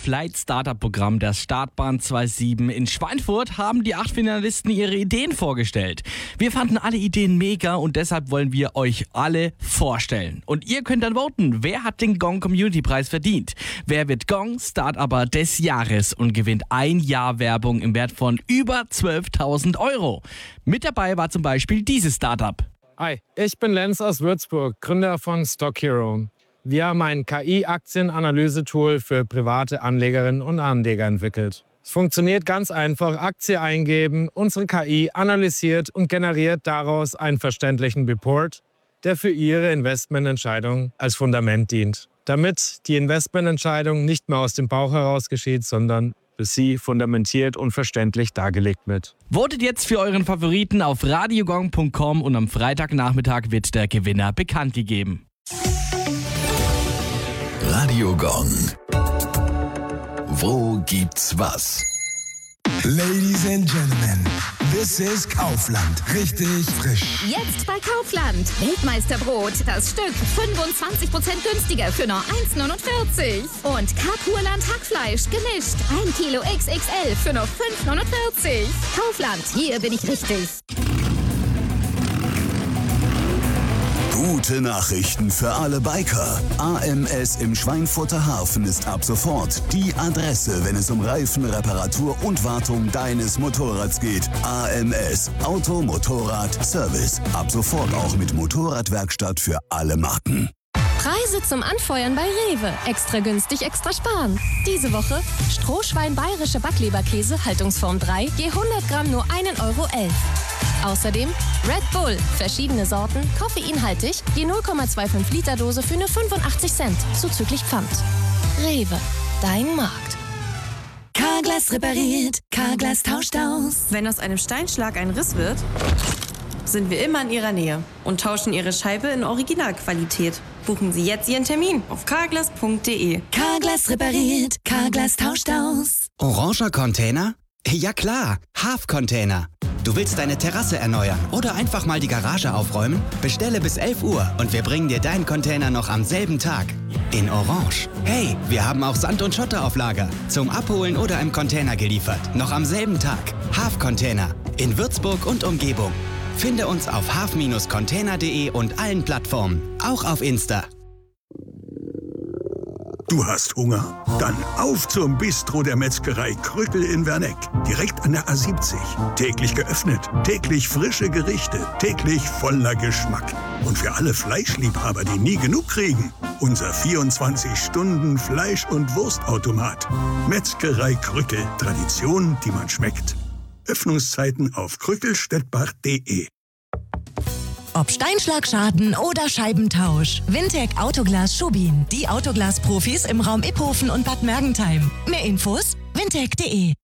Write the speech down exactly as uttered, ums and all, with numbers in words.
Flight Startup Programm der Startbahn siebenundzwanzig in Schweinfurt haben die acht Finalisten ihre Ideen vorgestellt. Wir fanden alle Ideen mega und deshalb wollen wir euch alle vorstellen. Und ihr könnt dann voten, wer hat den Gong Community Preis verdient? Wer wird Gong Startupper des Jahres und gewinnt ein Jahr Werbung im Wert von über zwölftausend Euro? Mit dabei war zum Beispiel dieses Startup. Hi, ich bin Lenz aus Würzburg, Gründer von Stock Hero. Wir haben ein K I-Aktienanalyse-Tool für private Anlegerinnen und Anleger entwickelt. Es funktioniert ganz einfach: Aktie eingeben, unsere K I analysiert und generiert daraus einen verständlichen Report, der für Ihre Investmententscheidung als Fundament dient. Damit die Investmententscheidung nicht mehr aus dem Bauch heraus geschieht, sondern für Sie fundamentiert und verständlich dargelegt wird. Votet jetzt für euren Favoriten auf radiogong punkt com und am Freitagnachmittag wird der Gewinner bekannt gegeben. Radio Gong. Wo gibt's was? Ladies and Gentlemen, this is Kaufland. Richtig frisch. Jetzt bei Kaufland. Weltmeisterbrot, das Stück fünfundzwanzig Prozent günstiger für nur eins neunundvierzig. Und Karpurland Hackfleisch gemischt. ein Kilo X X L für nur fünf neunundvierzig. Kaufland, hier bin ich richtig. Gute Nachrichten für alle Biker. A M S im Schweinfurter Hafen ist ab sofort die Adresse, wenn es um Reifen, Reparatur und Wartung deines Motorrads geht. A M S, Auto, Motorrad, Service. Ab sofort auch mit Motorradwerkstatt für alle Marken. Preise zum Anfeuern bei Rewe. Extra günstig, extra sparen. Diese Woche Strohschwein bayerische Backleberkäse, Haltungsform drei, je hundert Gramm nur ein Euro elf. Außerdem Red Bull, verschiedene Sorten, koffeinhaltig, je null Komma fünfundzwanzig Liter Dose für nur fünfundachtzig Cent, zuzüglich Pfand. Rewe, dein Markt. Carglass repariert, Carglass tauscht aus. Wenn aus einem Steinschlag ein Riss wird, sind wir immer in Ihrer Nähe und tauschen Ihre Scheibe in Originalqualität. Buchen Sie jetzt Ihren Termin auf carglass punkt de. Carglass repariert, Carglass tauscht aus. Oranger Container? Ja klar, Half-Container. Du willst deine Terrasse erneuern oder einfach mal die Garage aufräumen? Bestelle bis elf Uhr und wir bringen dir deinen Container noch am selben Tag. In Orange. Hey, wir haben auch Sand und Schotter auf Lager. Zum Abholen oder im Container geliefert. Noch am selben Tag. Half-Container. In Würzburg und Umgebung. Finde uns auf half Container punkt de und allen Plattformen. Auch auf Insta. Du hast Hunger? Dann auf zum Bistro der Metzgerei Krückel in Werneck. Direkt an der A siebzig. Täglich geöffnet, täglich frische Gerichte, täglich voller Geschmack. Und für alle Fleischliebhaber, die nie genug kriegen, unser vierundzwanzig Stunden Fleisch- und Wurstautomat. Metzgerei Krückel. Tradition, die man schmeckt. Öffnungszeiten auf krückelstettbach punkt de. Ob Steinschlagschaden oder Scheibentausch. Wintec Autoglas Schubin. Die Autoglas-Profis im Raum Iphofen und Bad Mergentheim. Mehr Infos wintec punkt de.